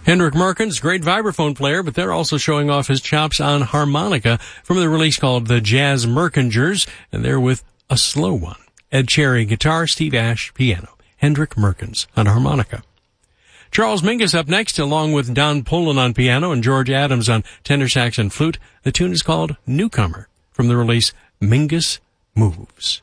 Hendrik Merkens, great vibraphone player, but they're also showing off his chops on harmonica from the release called the Jazz Merkingers, and they're with a slow one. Ed Cherry, guitar, Steve Ash, piano. Hendrik Merkens on harmonica. Charles Mingus up next, along with Don Poland on piano and George Adams on tenor sax and flute. The tune is called Newcomer from the release Mingus Moves.